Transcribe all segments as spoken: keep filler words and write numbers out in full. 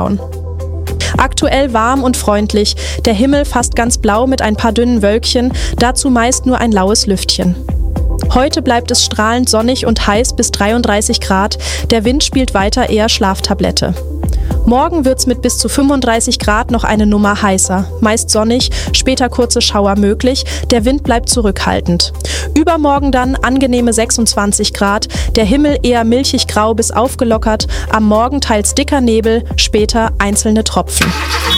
anschauen. Aktuell warm und freundlich, der Himmel fast ganz blau mit ein paar dünnen Wölkchen, dazu meist nur ein laues Lüftchen. Heute bleibt es strahlend sonnig und heiß bis dreiunddreißig Grad, der Wind spielt weiter eher Schlaftablette. Morgen wird's mit bis zu fünfunddreißig Grad noch eine Nummer heißer, meist sonnig, später kurze Schauer möglich, der Wind bleibt zurückhaltend. Übermorgen dann angenehme sechsundzwanzig Grad, der Himmel eher milchig grau bis aufgelockert, am Morgen teils dicker Nebel, später einzelne Tropfen.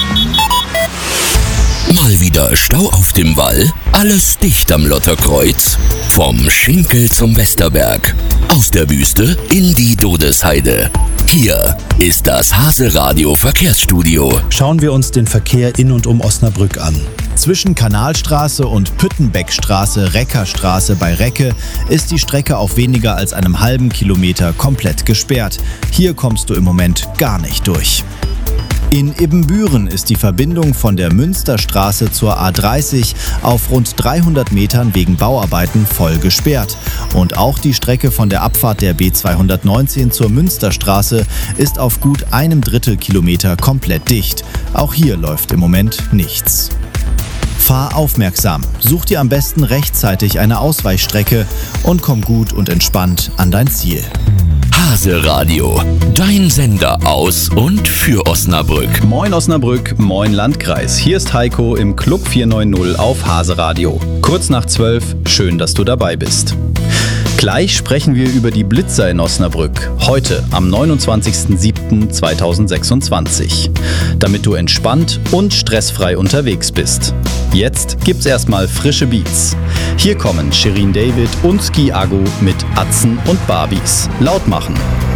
Mal wieder Stau auf dem Wall, alles dicht am Lotterkreuz. Vom Schinkel zum Westerberg, aus der Wüste in die Dodesheide. Hier ist das Hase-Radio Verkehrsstudio. Schauen wir uns den Verkehr in und um Osnabrück an. Zwischen Kanalstraße und Püttenbeckstraße, Reckerstraße bei Recke ist die Strecke auf weniger als einem halben Kilometer komplett gesperrt. Hier kommst du im Moment gar nicht durch. In Ibbenbüren ist die Verbindung von der Münsterstraße zur A dreißig auf rund dreihundert Metern wegen Bauarbeiten voll gesperrt. Und auch die Strecke von der Abfahrt der B zweihundertneunzehn zur Münsterstraße ist auf gut einem Drittel Kilometer komplett dicht. Auch hier läuft im Moment nichts. Fahr aufmerksam, such dir am besten rechtzeitig eine Ausweichstrecke und komm gut und entspannt an dein Ziel. Hase-Radio, dein Sender aus und für Osnabrück. Moin Osnabrück, moin Landkreis. Hier ist Heiko im Club vier neun null auf Hase-Radio. Kurz nach zwölf, schön, dass du dabei bist. Gleich sprechen wir über die Blitzer in Osnabrück. Heute am neunundzwanzigsten siebten zweitausendsechsundzwanzig. Damit du entspannt und stressfrei unterwegs bist. Jetzt gibt's erstmal frische Beats. Hier kommen Shirin David und Ski Agu mit Atzen und Barbies. Laut machen.